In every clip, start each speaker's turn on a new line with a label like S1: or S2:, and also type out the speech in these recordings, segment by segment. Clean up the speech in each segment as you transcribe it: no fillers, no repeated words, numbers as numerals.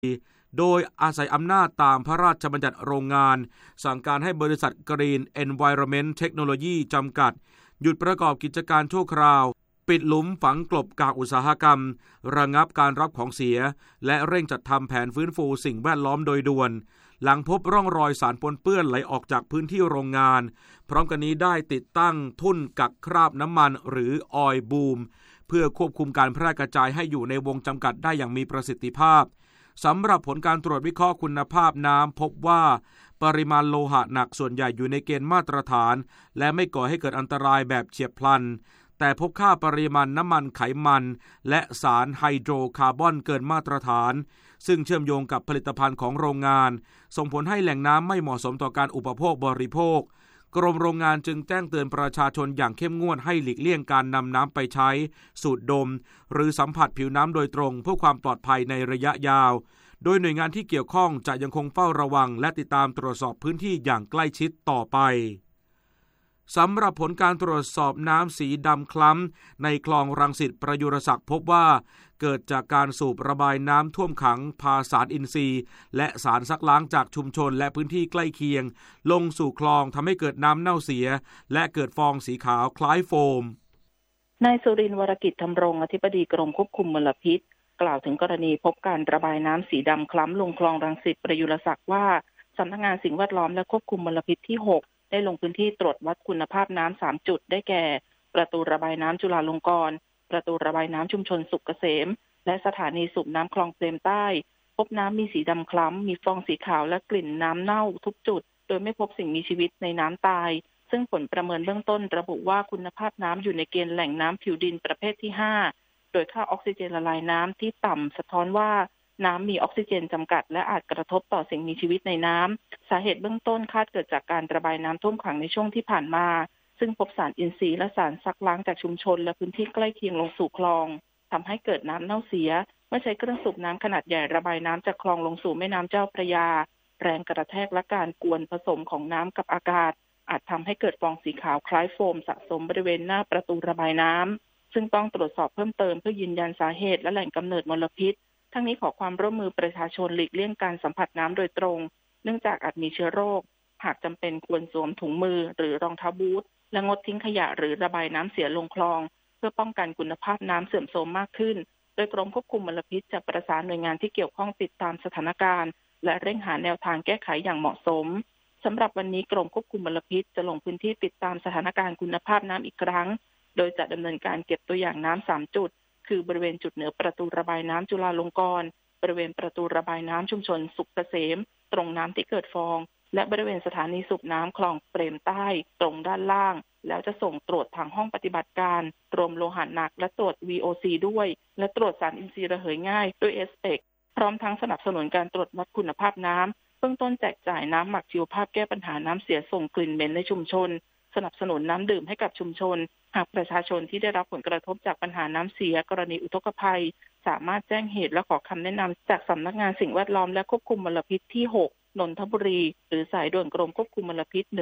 S1: โดยอาศัยอำนาจตามพระราชบัญญัติโรงงานสั่งการให้บริษัท Green Environment Technology จำกัดหยุดประกอบกิจการชั่วคราวปิดหลุมฝังกลบกากอุตสาหกรรมระงับการรับของเสียและเร่งจัดทำแผนฟื้นฟูสิ่งแวดล้อมโดยด่วนหลังพบร่องรอยสารปนเปื้อนไหลออกจากพื้นที่โรงงานพร้อมกันนี้ได้ติดตั้งทุ่นกักคราบน้ำมันหรือออยล์บูมเพื่อควบคุมการแพร่กระจายให้อยู่ในวงจำกัดได้อย่างมีประสิทธิภาพสำหรับผลการตรวจวิเคราะห์คุณภาพน้ำพบว่าปริมาณโลหะหนักส่วนใหญ่อยู่ในเกณฑ์มาตรฐานและไม่ก่อให้เกิดอันตรายแบบเฉียบพลันแต่พบค่าปริมาณน้ำมันไขมันและสารไฮโดรคาร์บอนเกินมาตรฐานซึ่งเชื่อมโยงกับผลิตภัณฑ์ของโรงงานส่งผลให้แหล่งน้ำไม่เหมาะสมต่อการอุปโภคบริโภคกรมโรงงานจึงแจ้งเตือนประชาชนอย่างเข้มงวดให้หลีกเลี่ยงการนำน้ำไปใช้สูดดมหรือสัมผัสผิวน้ำโดยตรงเพื่อความปลอดภัยในระยะยาวโดยหน่วยงานที่เกี่ยวข้องจะยังคงเฝ้าระวังและติดตามตรวจสอบพื้นที่อย่างใกล้ชิดต่อไปสำหรับผลการตรวจสอบน้ำสีดำคล้ำในคลองรังสิตประยุรศักดิ์พบว่าเกิดจากการสูบระบายน้ำท่วมขังพาสารอินทรีย์และสารซักล้างจากชุมชนและพื้นที่ใกล้เคียงลงสู่คลองทำให้เกิดน้ำเน่าเสียและเกิดฟองสีขาวคล้ายโฟม
S2: นายสุรินทร์วรกิจธำรงอธิบดีกรมควบคุมมลพิษกล่าวถึงกรณีพบการระบายน้ำสีดำคล้ำลงคลองรังสิตประยุรศักดิ์ว่าสำนักงานสิ่งแวดล้อมและควบคุมมลพิษที่6ได้ลงพื้นที่ตรวจวัดคุณภาพน้ำ3จุดได้แก่ประตูระบายน้ำจุฬาลงกรณ์ประตูระบายน้ำชุมชนสุขเกษมและสถานีสูบน้ำคลองเปรมใต้พบน้ำมีสีดำคล้ำมีฟองสีขาวและกลิ่นน้ำเน่าทุกจุดโดยไม่พบสิ่งมีชีวิตในน้ำตายซึ่งผลประเมินเบื้องต้นระบุว่าคุณภาพน้ำอยู่ในเกณฑ์แหล่งน้ำผิวดินประเภทที่5โดยค่าออกซิเจนละลายน้ำที่ต่ำสะท้อนว่าน้ำมีออกซิเจนจำกัดและอาจกระทบต่อสิ่งมีชีวิตในน้ำสาเหตุเบื้องต้นคาดเกิดจากการระบายน้ำท่วมขังในช่วงที่ผ่านมาซึ่งพบสารอินทรีย์และสารซักล้างจากชุมชนและพื้นที่ใกล้เคียงลงสู่คลองทำให้เกิดน้ำเน่าเสียเมื่อใช้เครื่องสูบน้ำขนาดใหญ่ระบายน้ำจากคลองลงสู่แม่น้ำเจ้าพระยาแรงกระแทกและการกวนผสมของน้ำกับอากาศอาจทำให้เกิดฟองสีขาวคล้ายโฟมสะสมบริเวณหน้าประตูระบายน้ำซึ่งต้องตรวจสอบเพิ่มเติมเพื่อยืนยันสาเหตุและแหล่งกำเนิดมลพิษทั้งนี้ขอความร่วมมือประชาชนหลีกเลี่ยงการสัมผัสน้ำโดยตรงเนื่องจากอาจมีเชื้อโรคหากจำเป็นควรสวมถุงมือหรือรองเท้าบูทและงดทิ้งขยะหรือระบายน้ำเสียลงคลองเพื่อป้องกันคุณภาพน้ำเสื่อมโทรมมากขึ้นโดยกรมควบคุมมลพิษจะประสานหน่วยงานที่เกี่ยวข้องติดตามสถานการณ์และเร่งหาแนวทางแก้ไขอย่างเหมาะสมสำหรับวันนี้กรมควบคุมมลพิษจะลงพื้นที่ติดตามสถานการณ์คุณภาพน้ำอีกครั้งโดยจะดำเนินการเก็บตัวอย่างน้ำ3จุดคือบริเวณจุดเหนือประตูระบายน้ำจุฬาลงกรณ์บริเวณประตูระบายน้ำชุมชนสุขเกษมตรงน้ำที่เกิดฟองและบริเวณสถานีสูบน้ำคลองเปรมใต้ตรงด้านล่างแล้วจะส่งตรวจทางห้องปฏิบัติการรวมโลหะหนักและตรวจ VOC ด้วยและตรวจสารอินทรีย์ระเหยง่ายด้วย SPEC พร้อมทั้งสนับสนุนการตรวจวัดคุณภาพน้ำเบื้องต้นแจกจ่ายน้ำหมักชีวภาพแก้ปัญหาน้ำเสียส่งกลิ่นเหม็นในชุมชนสนับสนุนน้ำดื่มให้กับชุมชนหากประชาชนที่ได้รับผลกระทบจากปัญหาน้ำเสียกรณีอุทกภัยสามารถแจ้งเหตุและขอคำแนะนำจากสำนักงานสิ่งแวดล้อมและควบคุมมลพิษที่6นนทบุรีหรือสายด่วนกรมควบคุมมลพิษ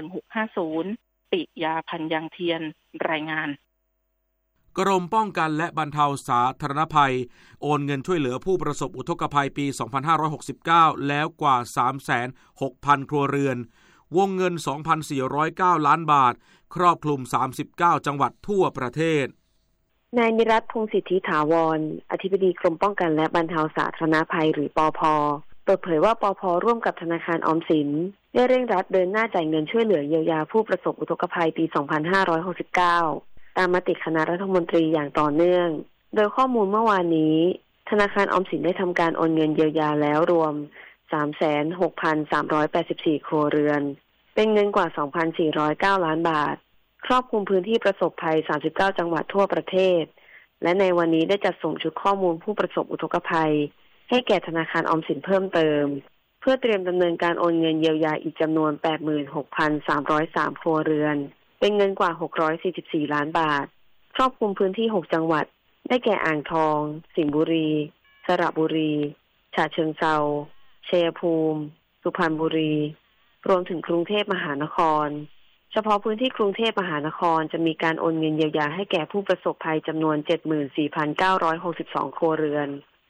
S2: 1650ปิยาพันยังเทียนรายงาน
S1: กรมป้องกันและบรรเทาสาธารณภัยโอนเงินช่วยเหลือผู้ประสบอุทกภัยปี 2569 แล้วกว่า 36,000 ครัวเรือนวงเงิน 2,409 ล้านบาทครอบคลุม39จังหวัดทั่วประเทศ
S3: นายนิรัตน์ พงษ์สิทธิถาวรอธิบดีกรมป้องกันและบรรเทาสาธารณภัยหรือปภ.เปิดเผยว่าปภ.ร่วมกับธนาคารออมสินได้เร่งรัดเดินหน้าจ่ายเงินช่วยเหลือเยียวยาผู้ประสบอุทกภัยปี 2569 ตามมติคณะรัฐมนตรีอย่างต่อเนื่องโดยข้อมูลเมื่อวานนี้ธนาคารออมสินได้ทำการโอนเงินเยียวยาแล้วรวม 36,384 ครัวเรือนเป็นเงินกว่า 2,409 ล้านบาทครอบคลุมพื้นที่ประสบภัย39จังหวัดทั่วประเทศและในวันนี้ได้จัดส่งชุดข้อมูลผู้ประสบอุทกภัยให้แก่ธนาคารออมสินเพิ่มเติมเพื่อเตรียมดำเนินการโอนเงินเยียวยาอีกจำนวน 86,303 ครัวเรือนเป็นเงินกว่า644ล้านบาทครอบคลุมพื้นที่6จังหวัดได้แก่อ่างทองสิงห์บุรีสระบุรีฉะเชิงเทราชัยภูมิสุพรรณบุรีรวมถึงกรุงเทพมหานครเฉพาะพื้นที่กรุงเทพมหานครจะมีการโอนเงินเยียวยาให้แก่ผู้ประสบภัยจำนวน 74,962 ครัวเรือน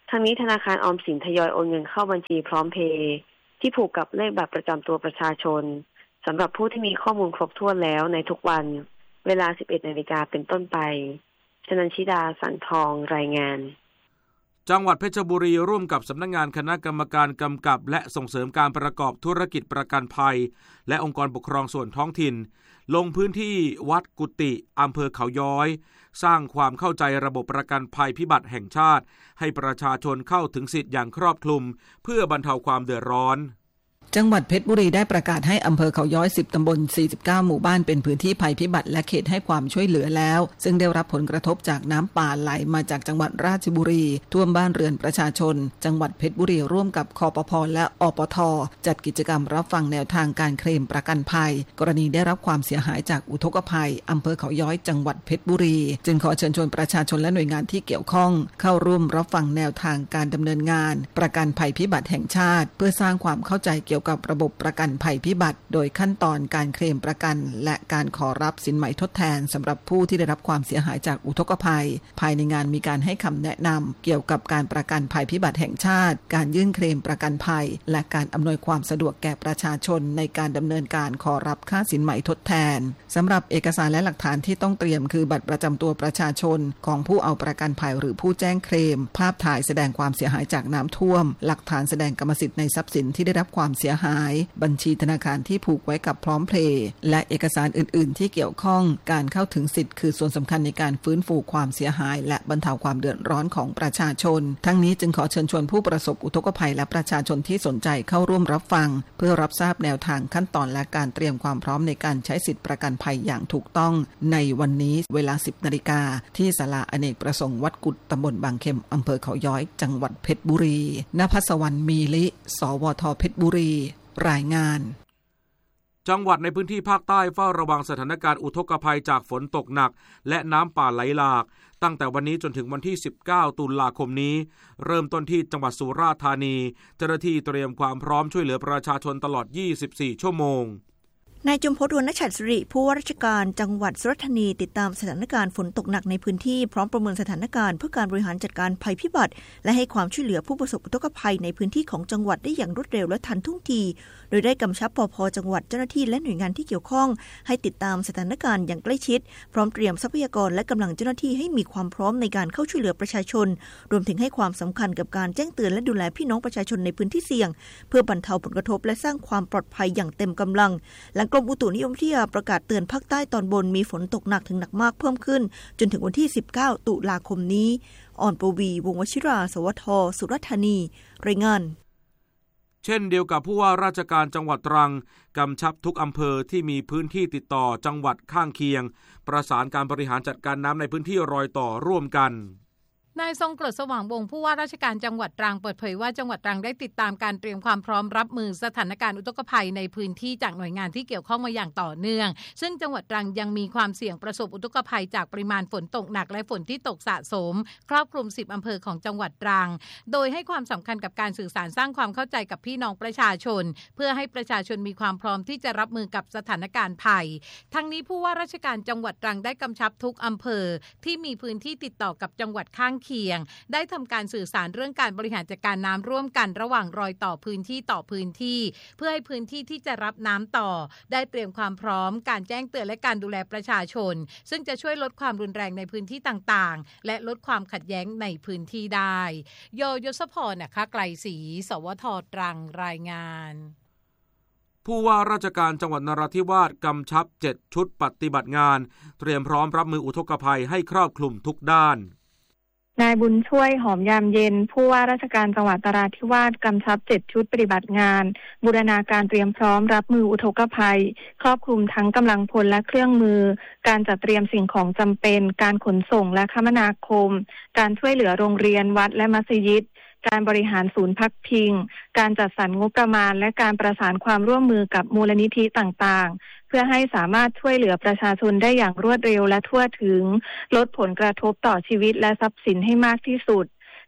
S3: ทั้งนี้ธนาคารออมสินทยอยโอนเงินเข้าบัญชีพร้อมเพย์ที่ผูกกับเลขบัตรประจำตัวประชาชนสำหรับผู้ที่มีข้อมูลครบถ้วนแล้วในทุกวันเวลา 11:00 น.เป็นต้นไปชนันชิดาสันทองรายงาน
S1: จังหวัดเพชรบุรีร่วมกับสำนักงานคณะกรรมการกำกับและส่งเสริมการประกอบธุรกิจประกันภัยและองค์กรปกครองส่วนท้องถิ่นลงพื้นที่วัดกุฏิอำเภอเขาย้อยสร้างความเข้าใจระบบประกันภัยพิบัติแห่งชาติให้ประชาชนเข้าถึงสิทธิ์อย่างครอบคลุมเพื่อบรรเทาความเดือดร้อน
S4: จังหวัดเพชรบุรีได้ประกาศให้อำเภอเขาย้อย10ตำบล49หมู่บ้านเป็นพื้นที่ภัยพิบัติและเขตให้ความช่วยเหลือแล้วซึ่งได้รับผลกระทบจากน้ำป่าไหลมาจากจังหวัดราชบุรีท่วมบ้านเรือนประชาชนจังหวัดเพชรบุรีร่วมกับคปภ.และอปท.จัดกิจกรรมรับฟังแนวทางการเคลมประกันภัยกรณีได้รับความเสียหายจากอุทกภัยอำเภอเขาย้อยจังหวัดเพชรบุรีจึงขอเชิญชวนประชาชนและหน่วยงานที่เกี่ยวข้องเข้าร่วมรับฟังแนวทางการดำเนินงานประกันภัยพิบัติแห่งชาติเพื่อสร้างความเข้าใจเกี่ยวกับระบบประกันภัยพิบัติโดยขั้นตอนการเคลมประกันและการขอรับสินไหมทดแทนสำหรับผู้ที่ได้รับความเสียหายจากอุทกภัยภายในงานมีการให้คำแนะนำเกี่ยวกับการประกันภัยพิบัติแห่งชาติการยื่นเคลมประกันภัยและการอำนวยความสะดวกแก่ประชาชนในการดำเนินการขอรับค่าสินไหมทดแทนสำหรับเอกสารและหลักฐานที่ต้องเตรียมคือบัตรประจำตัวประชาชนของผู้เอาประกันภัยหรือผู้แจ้งเคลมภาพถ่ายแสดงความเสียหายจากน้ำท่วมหลักฐานแสดงกรรมสิทธิ์ในทรัพย์สินที่ได้รับความเสียหายบัญชีธนาคารที่ผูกไว้กับพร้อมเพลย์และเอกสารอื่นๆที่เกี่ยวข้องการเข้าถึงสิทธิ์คือส่วนสำคัญในการฟื้นฟูความเสียหายและบรรเทาความเดือดร้อนของประชาชนทั้งนี้จึงขอเชิญชวนผู้ประสบอุทกภัยและประชาชนที่สนใจเข้าร่วมรับฟังเพื่อรับทราบแนวทางขั้นตอนและการเตรียมความพร้อมในการใช้สิทธิประกันภัยอย่างถูกต้องในวันนี้เวลา 10:00 น.ที่ศาลาอเนกประสงค์วัดกุฏตำบลบางเข็มอำเภอเขาย้อยจังหวัดเพชรบุรีณภัสวรรณมีลิสวทเพชรบุรีรายงาน
S1: จังหวัดในพื้นที่ภาคใต้เฝ้าระวังสถานการณ์อุทกภัยจากฝนตกหนักและน้ำป่าไหลหลากตั้งแต่วันนี้จนถึงวันที่19ตุลาคมนี้เริ่มต้นที่จังหวัดสุราษฎร์ธานีเจ้าหน้าที่เตรียมความพร้อมช่วยเหลือประชาชนตลอด24ชั่วโมง
S5: นายจุมพล วรรณฉัตรสิริผู้ว่าราชการจังหวัดสุราษฎร์ธานีติดตามสถานการณ์ฝนตกหนักในพื้นที่พร้อมประเมินสถานการณ์เพื่อการบริหารจัดการภัยพิบัติและให้ความช่วยเหลือผู้ประสบอุทกภัยในพื้นที่ของจังหวัดได้อย่างรวดเร็วและทันท่วงทีโดยได้กำชับปภ.จังหวัดเจ้าหน้าที่และหน่วยงานที่เกี่ยวข้องให้ติดตามสถานการณ์อย่างใกล้ชิดพร้อมเตรียมทรัพยากรและกำลังเจ้าหน้าที่ให้มีความพร้อมในการเข้าช่วยเหลือประชาชนรวมถึงให้ความสำคัญกับการแจ้งเตือนและดูแลพี่น้องประชาชนในพื้นที่เสี่ยงเพื่อบรรเทาผลกระทบและสร้างความปลอดภัยอย่างเต็มกำลังหลังกรมอุตุนิยมวิทยาประกาศเตือนภาคใต้ตอนบนมีฝนตกหนักถึงหนักมากเพิ่มขึ้นจนถึงวันที่19ตุลาคมนี้อ่อนปวีวงศ์วชิราสวทสุราษฎร์ธานีรายงาน
S1: เช่นเดียวกับผู้ว่าราชการจังหวัดตรังกำชับทุกอำเภอที่มีพื้นที่ติดต่อจังหวัดข้างเคียงประสานการบริหารจัดการน้ำในพื้นที่รอยต่อร่วมกัน
S6: นายทรงกรดสว่างวงศ์ผู้ว่าราชการจังหวัดตรังเปิดเผยว่าจังหวัดตรังได้ติดตามการเตรียมความพร้อมรับมือสถานการณ์อุทกภัยในพื้นที่จากหน่วยงานที่เกี่ยวข้องมาอย่างต่อเนื่องซึ่งจังหวัดตรังยังมีความเสี่ยงประสบอุทกภัยจากปริมาณฝนตกหนักและฝนที่ตกสะสมครอบคลุม10อำเภอของจังหวัดตรังโดยให้ความสำคัญกับการสื่อสารสร้างความเข้าใจกับพี่น้องประชาชนเพื่อให้ประชาชนมีความพร้อมที่จะรับมือกับสถานการณ์ภัยทั้งนี้ผู้ว่าราชการจังหวัดตรังได้กำชับทุกอำเภอที่มีพื้นที่ติดต่อกับจังหวัดข้างเคียงได้ทำการสื่อสารเรื่องการบริหารจัดการน้ำร่วมกันระหว่างรอยต่อพื้นที่ต่อพื้นที่เพื่อให้พื้นที่ที่จะรับน้ำต่อได้เตรียมความพร้อมการแจ้งเตือนและการดูแลประชาชนซึ่งจะช่วยลดความรุนแรงในพื้นที่ต่างๆและลดความขัดแย้งในพื้นที่ได้ยศพรนะคะไกลศรีสวทตรังรายงาน
S1: ผู้ว่าราชการจังหวัดนราธิวาสกำชับ7ชุดปฏิบัติงานเตรียมพร้อมรับมืออุทกภัยให้ครอบคลุมทุกด้าน
S7: นายบุญช่วยหอมยามเย็นผู้ว่าราชการจังหวัดนราธิวาสกำชับ7ชุดปฏิบัติงานบูรณาการเตรียมพร้อมรับมืออุทกภัยครอบคลุมทั้งกำลังพลและเครื่องมือการจัดเตรียมสิ่งของจำเป็นการขนส่งและคมนาคมการช่วยเหลือโรงเรียนวัดและมัสยิดการบริหารศูนย์พักพิงการจัดสรรงบประมาณและการประสานความร่วมมือกับมูลนิธิต่างๆเพื่อให้สามารถช่วยเหลือประชาชนได้อย่างรวดเร็วและทั่วถึงลดผลกระทบต่อชีวิตและทรัพย์สินให้มากที่สุด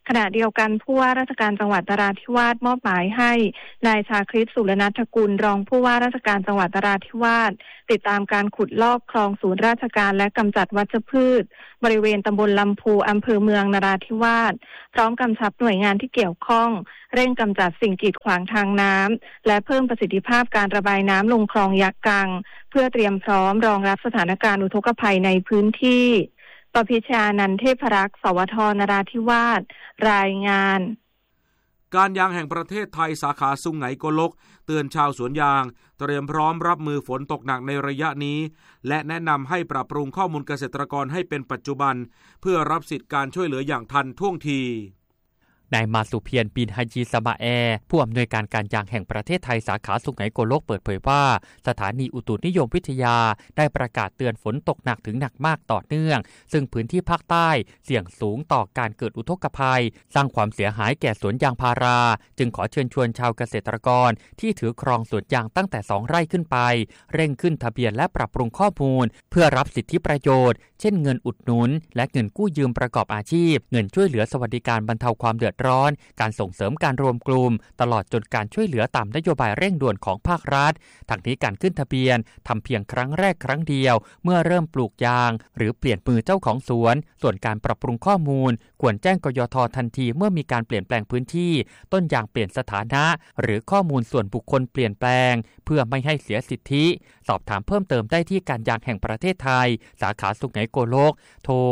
S7: ขณะเดียวกันผู้ว่าราชการจังหวัดนราธิวาสมอบหมายให้นายชาคริต สุรณัฐกุลรองผู้ว่าราชการจังหวัดนราธิวาสติดตามการขุดลอกคลองศูนย์ราชการและกำจัดวัชพืชบริเวณตำบลลำพูอำเภอเมืองนราธิวาสพร้อมกำชับหน่วยงานที่เกี่ยวข้องเร่งกำจัดสิ่งกีดขวางทางน้ำและเพิ่มประสิทธิภาพการระบายน้ำลงคลองยักษ์กังเพื่อเตรียมพร้อมรองรับสถานการณ์อุทกภัยในพื้นที่ปพิชานันท์เทพรักษ์สวทนราธิวาสรายงาน
S1: การยางแห่งประเทศไทยสาขาสุไหงโกลกเตือนชาวสวนยางเตรียมพร้อมรับมือฝนตกหนักในระยะนี้และแนะนำให้ปรับปรุงข้อมูลเกษตรกรให้เป็นปัจจุบันเพื่อรับสิทธิการช่วยเหลืออย่างทันท่วงที
S8: นายมาสุเพียรบินฮาจีสมาแอร์ผู้อำนวยการการยางแห่งประเทศไทยสาขาสุไหงโกลกเปิดเผยว่าสถานีอุตุนิยมวิทยาได้ประกาศเตือนฝนตกหนักถึงหนักมากต่อเนื่องซึ่งพื้นที่ภาคใต้เสี่ยงสูงต่อการเกิดอุทกภัยสร้างความเสียหายแก่สวนยางพาราจึงขอเชิญชวนชาวเกษตรกรที่ถือครองสวนยางตั้งแต่2 ไร่ขึ้นไปเร่งขึ้นทะเบียนและปรับปรุงข้อมูลเพื่อรับสิทธิประโยชน์เช่นเงินอุดหนุนและเงินกู้ยืมประกอบอาชีพเงินช่วยเหลือสวัสดิการบรรเทาความเดือดร้อนการส่งเสริมการรวมกลุ่มตลอดจนการช่วยเหลือตามนโยบายเร่งด่วนของภาครัฐทั้งนี้การขึ้นทะเบียนทำเพียงครั้งแรกครั้งเดียวเมื่อเริ่มปลูกยางหรือเปลี่ยนมือเจ้าของสวนส่วนการปรับปรุงข้อมูลควรแจ้งกยท.ทันทีเมื่อมีการเปลี่ยนแปลงพื้นที่ต้นยางเปลี่ยนสถานะหรือข้อมูลส่วนบุคคลเปลี่ยนแปลงเพื่อไม่ให้เสียสิทธิสอบถามเพิ่มเติมได้ที่การยางแห่งประเทศไทยสาขาสุไหงโกลกโทร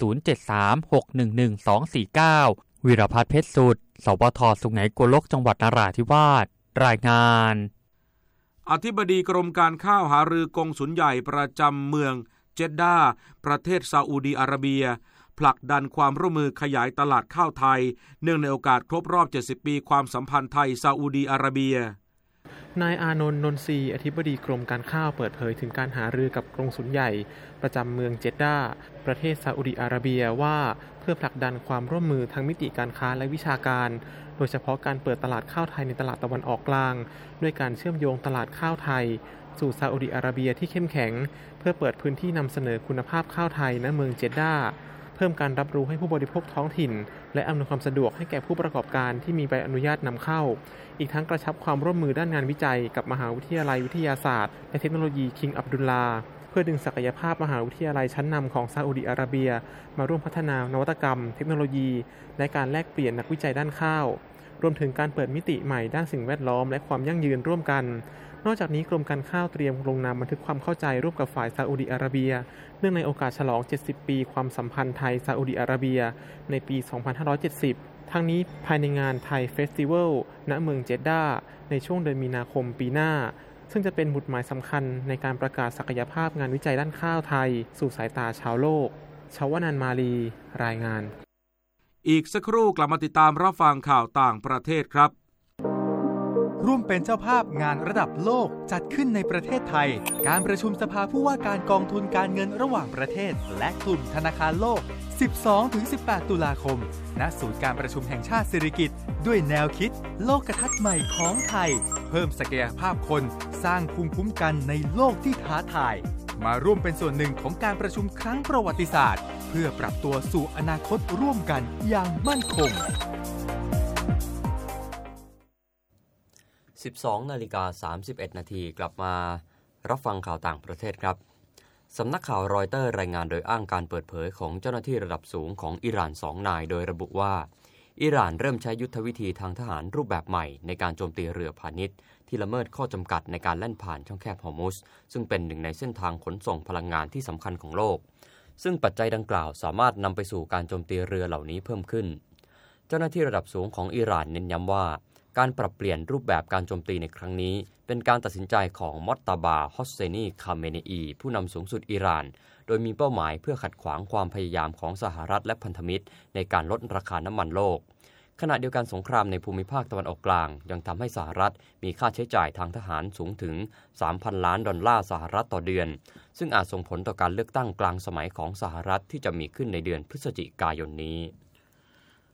S8: 073-611-249 วิรพัฒน์เพชรสุดสวท.สุไหงโกลกจังหวัดนราธิวาสรายงาน
S1: อธิบดีกรมการข้าวหารือกงสุลใหญ่ประจำเมืองเจดดาประเทศซาอุดีอาระเบียผลักดันความร่วมมือขยายตลาดข้าวไทยเนื่องในโอกาสครบรอบ70 ปีความสัมพันธ์ไทยซาอุดีอาระเบีย
S9: นายอานนท์ นนทรีอธิบดีกรมการข้าวเปิดเผยถึงการหารือกับกงสุลใหญ่ประจำเมืองเจดดาประเทศซาอุดีอาระเบียว่าเพื่อผลักดันความร่วมมือทั้งมิติการค้าและวิชาการโดยเฉพาะการเปิดตลาดข้าวไทยในตลาดตะวันออกกลางด้วยการเชื่อมโยงตลาดข้าวไทยสู่ซาอุดีอาระเบียที่เข้มแข็งเพื่อเปิดพื้นที่นำเสนอคุณภาพข้าวไทยณเมืองเจดดาเพิ่มการรับรู้ให้ผู้บริโภคท้องถิ่นและอำนวยความสะดวกให้แก่ผู้ประกอบการที่มีใบอนุญาตนำเข้าอีกทั้งกระชับความร่วมมือด้านงานวิจัยกับมหาวิทยาลัยวิทยาศาสตร์และเทคโนโลยีคิงอับดุลลาเพื่อดึงศักยภาพมหาวิทยาลัยชั้นนำของซาอุดิอาระเบียมาร่วมพัฒนานวัตกรรมเทคโนโลยีและการแลกเปลี่ยนนักวิจัยด้านข้าวรวมถึงการเปิดมิติใหม่ด้านสิ่งแวดล้อมและความยั่งยืนร่วมกันนอกจากนี้กรมการข้าวเตรียมลงนามบันทึกความเข้าใจร่วมกับฝ่ายซาอุดิอาระเบียเนื่องในโอกาสฉลอง70 ปีความสัมพันธ์ไทยซาอุดิอาระเบียในปี 2570 ทั้งนี้ภายในงานไทยเฟสติวัลณเมืองเจดดาในช่วงเดือนมีนาคมปีหน้าซึ่งจะเป็นหมุดหมายสำคัญในการประกาศศักยภาพงานวิจัยด้านข้าวไทยสู่สายตาชาวโลกชวนันท์ มาลีรายงาน
S1: อีกสักครู่กลับมาติดตามรับฟังข่าวต่างประเทศครับ
S10: ร่วมเป็นเจ้าภาพงานระดับโลกจัดขึ้นในประเทศไทยการประชุมสภาผู้ว่าการกองทุนการเงินระหว่างประเทศและกลุ่มธนาคารโลก 12-18 ตุลาคมณศูนย์การประชุมแห่งชาติสิริกิติ์ด้วยแนวคิดโลกทัศน์ใหม่ของไทยเพิ่มศักยภาพคนสร้างภูมิคุ้มกันในโลกที่ท้าทายมาร่วมเป็นส่วนหนึ่งของการประชุมครั้งประวัติศาสตร์เพื่อปรับตัวสู่อนาคตร่วมกันอย่างมั่นคง
S11: 12:31 นาทีกลับมารับฟังข่าวต่างประเทศครับสำนักข่าวรอยเตอร์รายงานโดยอ้างการเปิดเผยของเจ้าหน้าที่ระดับสูงของอิหร่าน2 นายโดยระบุว่าอิหร่านเริ่มใช้ยุทธวิธีทางทหารรูปแบบใหม่ในการโจมตีเรือพาณิชย์ที่ละเมิดข้อจำกัดในการแล่นผ่านช่องแคบฮอร์มุซซึ่งเป็นหนึ่งในเส้นทางขนส่งพลังงานที่สำคัญของโลกซึ่งปัจจัยดังกล่าวสามารถนำไปสู่การโจมตีเรือเหล่านี้เพิ่มขึ้นเจ้าหน้าที่ระดับสูงของอิหร่านเน้นย้ำว่าการปรับเปลี่ยนรูปแบบการโจมตีในครั้งนี้เป็นการตัดสินใจของมอตตาบา ฮอสเซนี คาเมเนอีผู้นำสูงสุดอิหร่านโดยมีเป้าหมายเพื่อขัดขวางความพยายามของสหรัฐและพันธมิตรในการลดราคาน้ำมันโลกขณะเดียวกันสงครามในภูมิภาคตะวันออกกลางยังทำให้สหรัฐมีค่าใช้จ่ายทางทหารสูงถึง $3,000 ล้านสหรัฐต่อเดือนซึ่งอาจส่งผลต่อการเลือกตั้งกลางสมัยของสหรัฐที่จะมีขึ้นในเดือนพฤศจิกายนนี้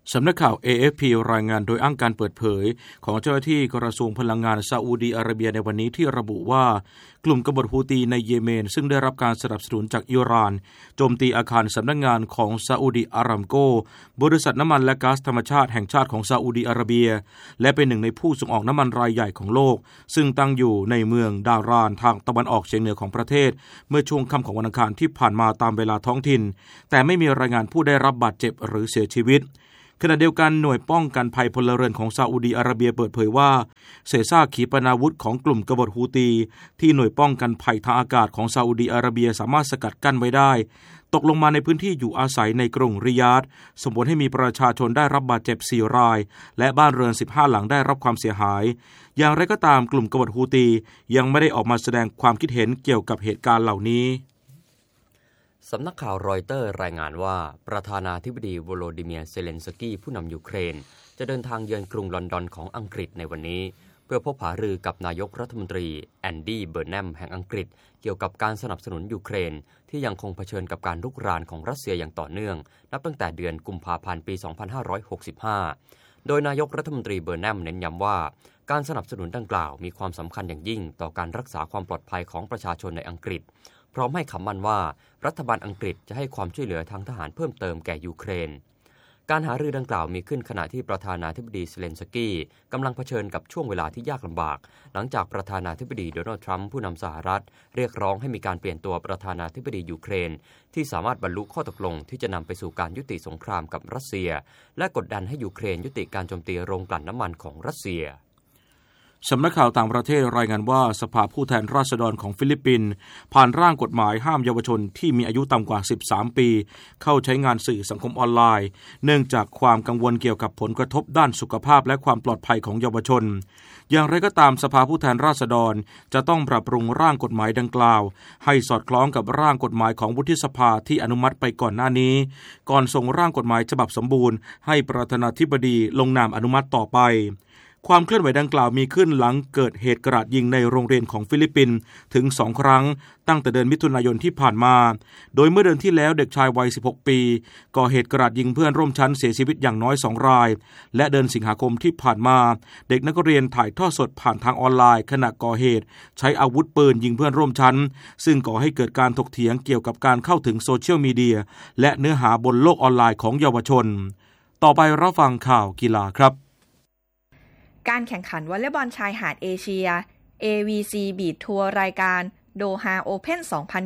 S1: สำนักข่าว AFP รายงานโดยอ้างการเปิดเผยของเจ้าหน้าที่กระทรวงพลังงานซาอุดีอาระเบียในวันนี้ที่ระบุว่ากลุ่มกบฏฮูตีในเยเมนซึ่งได้รับการสนับสนุนจากอิหร่านโจมตีอาคารสำนักงานของซาอุดีอารามโกบริษัทน้ำมันและก๊าซธรรมชาติแห่งชาติของซาอุดีอาระเบียและเป็นหนึ่งในผู้ส่งออกน้ำมันรายใหญ่ของโลกซึ่งตั้งอยู่ในเมืองดารานทางตะวันออกเฉียงเหนือของประเทศเมื่อช่วงค่ำของวันอังคารที่ผ่านมาตามเวลาท้องถิ่นแต่ไม่มีรายงานผู้ได้รับบาดเจ็บหรือเสียชีวิตขณะเดียวกันหน่วยป้องกันภัยพลเรือนของซาอุดีอาระเบียเปิดเผยว่าเศษซากขีปนาวุธของกลุ่มกบฏฮูตีที่หน่วยป้องกันภัยทางอากาศของซาอุดีอาระเบียสามารถสกัดกั้นไว้ได้ตกลงมาในพื้นที่อยู่อาศัยในกรุงริยาดส่งผลให้มีประชาชนได้รับบาดเจ็บ4รายและบ้านเรือน15หลังได้รับความเสียหายอย่างไรก็ตามกลุ่มกบฏฮูตียังไม่ได้ออกมาแสดงความคิดเห็นเกี่ยวกับเหตุการณ์เหล่านี้
S11: สำนักข่าวรอยเตอร์รายงานว่าประธานาธิบดีโวโลดิเมียร์เซเลนสกี้ผู้นำยูเครนจะเดินทางเยือนกรุงลอนดอนของอังกฤษในวันนี้เพื่อพบหารือกับนายกรัฐมนตรีแอนดี้เบอร์แนมแห่งอังกฤษเกี่ยวกับการสนับสนุนยูเครนที่ยังคงเผชิญกับการรุกรานของรัสเซียอย่างต่อเนื่องนับตั้งแต่เดือนกุมภาพันธ์ปี 2565 โดยนายกรัฐมนตรีเบอร์แนมเน้นย้ำว่าการสนับสนุนดังกล่าวมีความสำคัญอย่างยิ่งต่อการรักษาความปลอดภัยของประชาชนในอังกฤษพร้อมให้คำมั่นว่ารัฐบาลอังกฤษจะให้ความช่วยเหลือทางทหารเพิ่มเติมแก่ยูเครนการหารือดังกล่าวมีขึ้นขณะที่ประธานาธิบดีเซเลนสกี้กำลังเผชิญกับช่วงเวลาที่ยากลำบากหลังจากประธานาธิบดีโดนัลด์ทรัมป์ผู้นำสหรัฐเรียกร้องให้มีการเปลี่ยนตัวประธานาธิบดียูเครนที่สามารถบรรลุข้อตกลงที่จะนำไปสู่การยุติสงครามกับรัสเซียและกดดันให้ยูเครนยุติการโจมตีโรงกลั่นน้ำมันของรัสเซีย
S1: สำนักข่าวต่างประเทศรายงานว่าสภาผู้แทนราษฎรของฟิลิปปินส์ผ่านร่างกฎหมายห้ามเยาวชนที่มีอายุต่ำกว่า13ปีเข้าใช้งานสื่อสังคมออนไลน์เนื่องจากความกังวลเกี่ยวกับผลกระทบด้านสุขภาพและความปลอดภัยของเยาวชนอย่างไรก็ตามสภาผู้แทนราษฎรจะต้องปรับปรุงร่างกฎหมายดังกล่าวให้สอดคล้องกับร่างกฎหมายของวุฒิสภาที่อนุมัติไปก่อนหน้านี้ก่อนส่งร่างกฎหมายฉบับสมบูรณ์ให้ประธานาธิบดีลงนามอนุมัติต่อไปความเคลื่อนไหวดังกล่าวมีขึ้นหลังเกิดเหตุกราดยิงในโรงเรียนของฟิลิปปินส์ถึง2ครั้งตั้งแต่เดือนมิถุนายนที่ผ่านมาโดยเมื่อเดือนที่แล้วเด็กชายวัย16ปีก่อเหตุกราดยิงเพื่อนร่วมชั้นเสียชีวิตอย่างน้อย2รายและเดือนสิงหาคมที่ผ่านมาเด็กนักเรียนถ่ายทอดสดผ่านทางออนไลน์ขณะก่อเหตุใช้อาวุธปืนยิงเพื่อนร่วมชั้นซึ่งก่อให้เกิดการถกเถียงเกี่ยวกับการเข้าถึงโซเชียลมีเดียและเนื้อหาบนโลกออนไลน์ของเยาวชนต่อไปรับฟังข่าวกีฬาครับ
S12: การแข่งขันวอลเลย์บอลชายหาดเอเชีย AVC Beach Tour รายการโดฮาโอเพ่น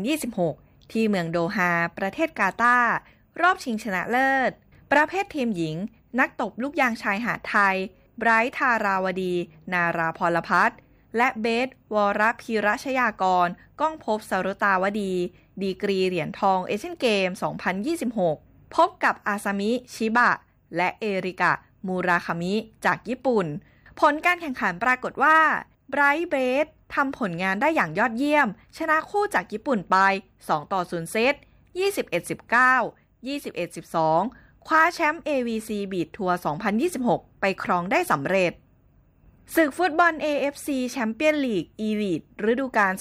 S12: 2026 ที่เมืองโดฮาประเทศกาตาร์รอบชิงชนะเลิศประเภททีมหญิงนักตบลูกยางชายหาดไทยไบรท์ธาราวดีนาราพรพัฒน์และเบสวรพีรชยากรก้องภพสรุตาวดีดีกรีเหรียญทองเอเชียนเกม 2026 พบกับอาซามิชิบะและเอริกะมูราคามิจากญี่ปุ่นผลการแข่งขันปรากฏว่าไบรท์เบสทำผลงานได้อย่างยอดเยี่ยมชนะคู่จากญี่ปุ่นไป2-0 เซต 21-19 21-12 คว้าแชมป์ AVC Beach Tour 2026 ไปครองได้สำเร็จศึกฟุตบอล AFC Champions League Elite ฤดูกาล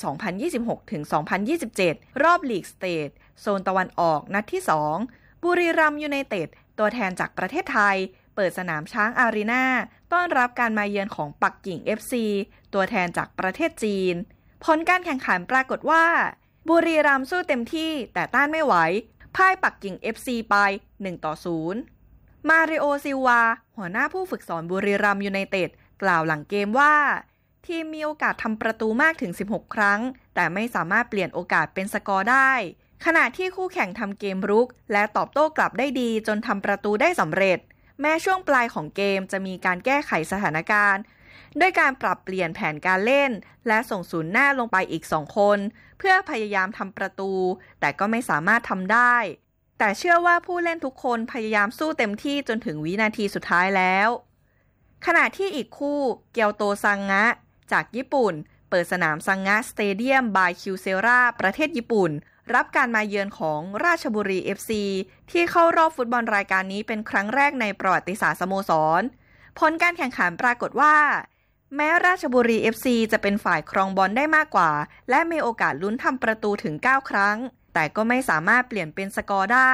S12: 2026-2027 รอบลีกสเตทโซนตะวันออกนัดที่ 2 บุรีรัมย์ยูไนเต็ดตัวแทนจากประเทศไทยเปิดสนามช้างอารีนาต้อนรับการมาเยือนของปักกิ่ง FC ตัวแทนจากประเทศจีนผลการแข่งขันปรากฏว่าบุรีรัมย์สู้เต็มที่แต่ต้านไม่ไหวพ่ายปักกิ่ง FC ไป 1-0 มาริโอซิลวาหัวหน้าผู้ฝึกสอนบุรีรัมย์ยูไนเต็ดกล่าวหลังเกมว่าทีมมีโอกาสทำประตูมากถึง16ครั้งแต่ไม่สามารถเปลี่ยนโอกาสเป็นสกอร์ได้ขณะที่คู่แข่งทำเกมรุกและตอบโต้กลับได้ดีจนทำประตูได้สำเร็จแม้ช่วงปลายของเกมจะมีการแก้ไขสถานการณ์ด้วยการปรับเปลี่ยนแผนการเล่นและส่งศูนย์หน้าลงไปอีก2คนเพื่อพยายามทำประตูแต่ก็ไม่สามารถทำได้แต่เชื่อว่าผู้เล่นทุกคนพยายามสู้เต็มที่จนถึงวินาทีสุดท้ายแล้วขณะที่อีกคู่เกียวโตซังงะจากญี่ปุ่นเปิดสนามซังงะสเตเดียมบายคิวเซราประเทศญี่ปุ่นรับการมาเยือนของราชบุรี FC ที่เข้ารอบฟุตบอลรายการนี้เป็นครั้งแรกในประวัติศาสตร์สโมสรผลการแข่งขันปรากฏว่าแม้ราชบุรี FC จะเป็นฝ่ายครองบอลได้มากกว่าและมีโอกาสลุ้นทำประตูถึง9ครั้งแต่ก็ไม่สามารถเปลี่ยนเป็นสกอร์ได้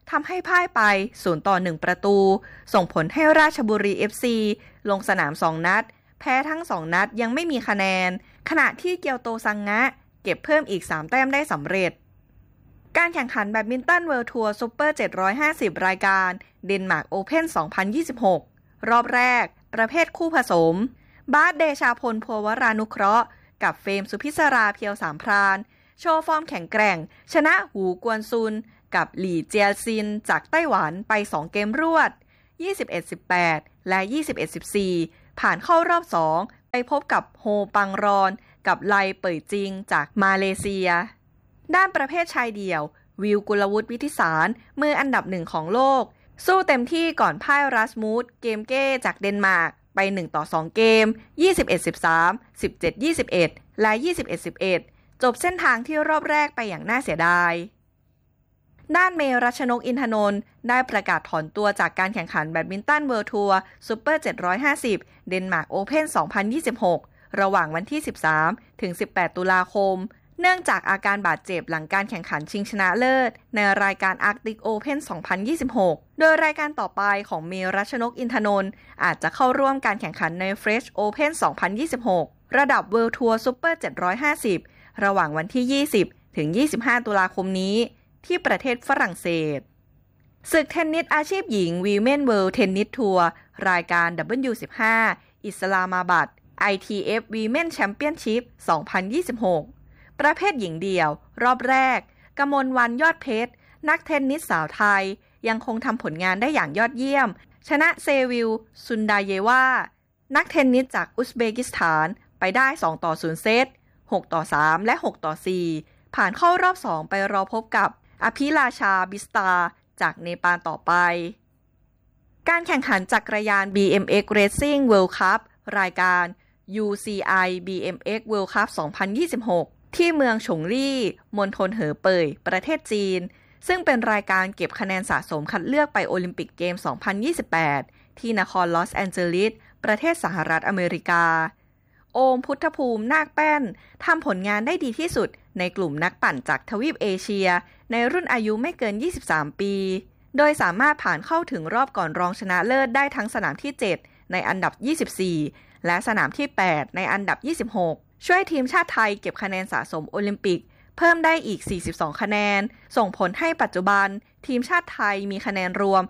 S12: ทำให้พ่ายไป0-1 ประตูส่งผลให้ราชบุรี FC ลงสนาม2นัดแพ้ทั้ง2นัดยังไม่มีคะแนนขณะที่เกียวโตซังงะเก็บเพิ่มอีก3แต้มได้สำเร็จการแข่งขันแบดมินตันเวิลด์ทัวร์ซุปเปอร์750รายการเดนมาร์กโอเพ่น2026รอบแรกประเภทคู่ผสมบาสเดชาพลภัวรานุเคราะห์กับเฟรมสุพิศราเพียวสามพรานโชว์ฟอร์มแข็งแกร่งชนะหูกวนซุนกับหลี่เจียซินจากไต้หวันไป2เกมรวด 21-18 และ 21-14 ผ่านเข้ารอบ2ไปพบกับโฮปังรอนกับไลเป่ยจิงจากมาเลเซียด้านประเภทชายเดี่ยววิวกุลวุฒิวิทิสารมืออันดับ1ของโลกสู้เต็มที่ก่อนพ่ายรัสมูสเกมเก้จากเดนมาร์กไป1-2 เกม 21-13 17-21 และ 21-11 จบเส้นทางที่รอบแรกไปอย่างน่าเสียดายด้านเมรัชนกอินทนนท์ได้ประกาศถอนตัวจากการแข่งขันแบดมินตันเวิลด์ทัวร์ซุปเปอร์750เดนมาร์กโอเพ่น2026ระหว่างวันที่13ถึง18ตุลาคมเนื่องจากอาการบาดเจ็บหลังการแข่งขันชิงชนะเลิศในรายการ Arctic Open 2026 โดยรายการต่อไปของเมรัชนกอินทนนท์อาจจะเข้าร่วมการแข่งขันใน French Open 2026 ระดับ World Tour Super 750 ระหว่างวันที่20ถึง25ตุลาคมนี้ที่ประเทศฝรั่งเศสศึกเทนนิสอาชีพหญิง Women World Tennis Tour รายการ W15 อิสลามาบัด ITF Women Championship 2026ประเภทหญิงเดี่ยวรอบแรกกมลวรรณยอดเพชรนักเทนนิสสาวไทยยังคงทำผลงานได้อย่างยอดเยี่ยมชนะเซวิลซุนดาเยวานักเทนนิสจากอุซเบกิสถานไปได้2-0 เซต 6-3 และ 6-4 ผ่านเข้ารอบ2ไปรอพบกับอภิราชาบิสตาจากเนปาลต่อไปการแข่งขันจักรยาน BMX Racing World Cup รายการ UCI BMX World Cup 2026 ที่เมืองฉงลี่มณฑลเหอเป่ยประเทศจีนซึ่งเป็นรายการเก็บคะแนนสะสมคัดเลือกไปโอลิมปิกเกม 2028 ที่นครลอสแอนเจลิสประเทศสหรัฐอเมริกาโอมพุทธภูมินาคแป้นทำผลงานได้ดีที่สุดในกลุ่มนักปั่นจากทวีปเอเชียในรุ่นอายุไม่เกิน 23 ปีโดยสามารถผ่านเข้าถึงรอบก่อนรองชนะเลิศได้ทั้งสนามที่ 7 ในอันดับ 24 และสนามที่ 8 ในอันดับ 26 ช่วยทีมชาติไทยเก็บคะแนนสะสมโอลิมปิกเพิ่มได้อีก 42 คะแนนส่งผลให้ปัจจุบันทีมชาติไทยมีคะแนนรวม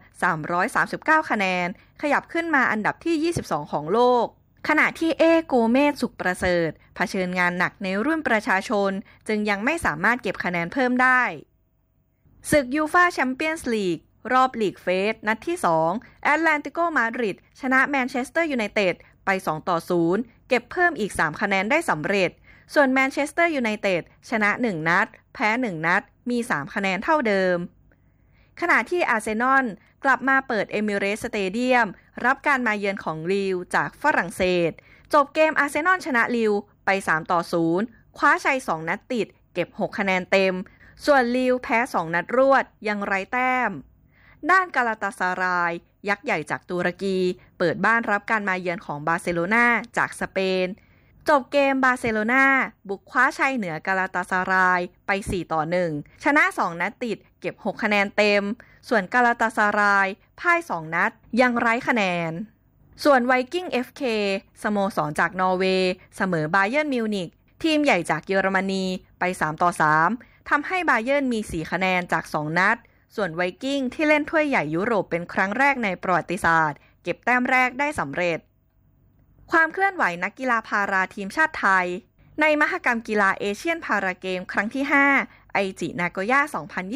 S12: 339 คะแนนขยับขึ้นมาอันดับที่ 22 ของโลกขณะที่โกเมสสุขประเสริฐเผชิญงานหนักในรุ่นประชาชนจึงยังไม่สามารถเก็บคะแนนเพิ่มได้ศึกยูฟ่าแชมเปี้ยนส์ลีกรอบลีกเฟสนัดที่2แอตแลนติโกมาดริดชนะแมนเชสเตอร์ยูไนเต็ดไป2-0เก็บเพิ่มอีก3คะแนนได้สำเร็จส่วนแมนเชสเตอร์ยูไนเต็ดชนะ1นัดแพ้1นัดมี3คะแนนเท่าเดิมขณะที่อาร์เซนอลกลับมาเปิดเอมิเรตส์สเตเดียมรับการมาเยือนของลิลจากฝรั่งเศสจบเกมอาร์เซนอลชนะลิลไป3-0คว้าชัย2นัดติดเก็บ6คะแนนเต็มส่วนลิลแพ้2นัดรวดยังไร้แต้มด้านกาลาตาซารายยักษ์ใหญ่จากตุรกีเปิดบ้านรับการมาเยือนของบาร์เซโลนาจากสเปนจบเกมบาร์เซโลนาบุกคว้าชัยเหนือกาลาตาซารายไป4-1ชนะ2นัดติดเก็บ6คะแนนเต็มส่วนกาลาตาซารายพ่าย2นัดยังไร้คะแนนส่วนไวกิ้ง FK สโมสรจากนอร์เวย์เสมอบาเยิร์นมิวนิกทีมใหญ่จากเยอรมนีไป3-3ทำให้บาเยิร์นมี4คะแนนจาก2นัดส่วนไวกิ้งที่เล่นถ้วยใหญ่ยุโรปเป็นครั้งแรกในประวัติศาสตร์เก็บแต้มแรกได้สำเร็จความเคลื่อนไหวนักกีฬาพาราทีมชาติไทยในมหกรรมกีฬาเอเชียนพาราเกมครั้งที่5ไอจินาโกย่า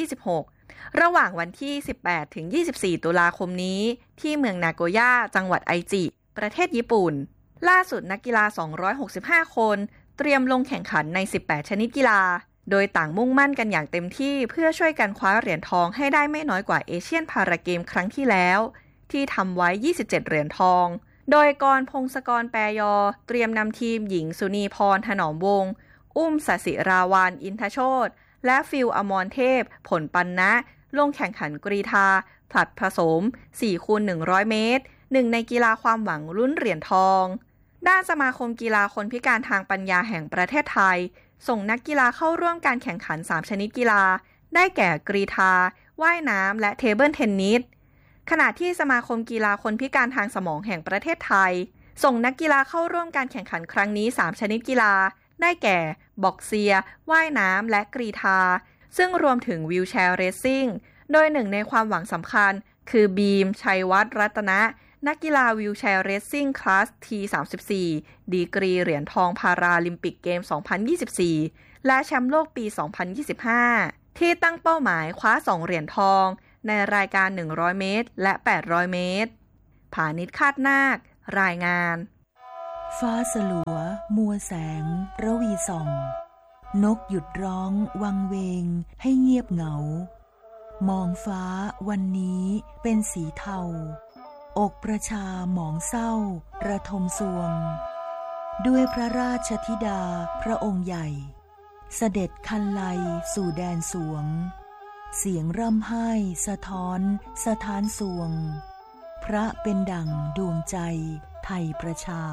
S12: 2026ระหว่างวันที่18ถึง24ตุลาคมนี้ที่เมืองนาโกย่าจังหวัดไอจิประเทศญี่ปุ่นล่าสุดนักกีฬา265คนเตรียมลงแข่งขันใน18ชนิดกีฬาโดยต่างมุ่งมั่นกันอย่างเต็มที่เพื่อช่วยกันคว้าเหรียญทองให้ได้ไม่น้อยกว่าเอเชียนพาราเกมครั้งที่แล้วที่ทำไว้27เหรียญทองโดยกรพงศกรแปรยอเตรียมนำทีมหญิงสุนีพรถนอมวงศ์อุ้มสศิราวันอินทโชติและฟิลอมรเทพผลปันนะลงแข่งขันกรีฑาผลัดผสม 4x100 เมตรหนึ่งในกีฬาความหวังลุ้นเหรียญทองด้านสมาคมกีฬาคนพิการทางปัญญาแห่งประเทศไทยส่งนักกีฬาเข้าร่วมการแข่งขัน3ชนิดกีฬาได้แก่กรีฑาว่ายน้ำและเทเบิลเทนนิสขณะที่สมาคมกีฬาคนพิการทางสมองแห่งประเทศไทยส่งนักกีฬาเข้าร่วมการแข่งขันครั้งนี้3ชนิดกีฬาได้แก่บ็อกเซียว่ายน้ำและกรีฑาซึ่งรวมถึงวีลแชร์เรซซิ่งโดยหนึ่งในความหวังสำคัญคือบีมชัยวัฒน์รัตนะนักกีฬาวีลแชร์เรซซิ่งคลาส T34 ดีกรีเหรียญทองพาราลิมปิกเกม 2024 และแชมป์โลกปี 2025 ที่ตั้งเป้าหมายคว้า2เหรียญทองในรายการ100เมตรและ800เมตรผานิชคาดนาครายงาน
S13: ฟ้าสลัวมัวแสงระวีส่องนกหยุดร้องวังเวงให้เงียบเหงามองฟ้าวันนี้เป็นสีเทาอกประชาหมองเศร้าระทมสวงด้วยพระราชธิดาพระองค์ใหญ่เสด็จคันไลสู่แดนสวงเสียงร่ำไห้สะท้อนสถานสวงพระเป็นดั่งดวงใจไทยประชา